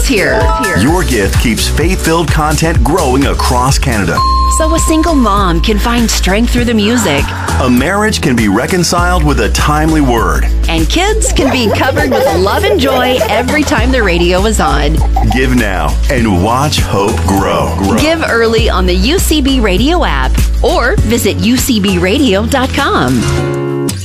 here. Your gift keeps faith-filled content growing across Canada. So a single mom can find strength through the music. A marriage can be reconciled with a timely word. And kids can be covered with love and joy every time the radio is on. Give now and watch hope grow. Give early on the UCB Radio app or visit ucbradio.com.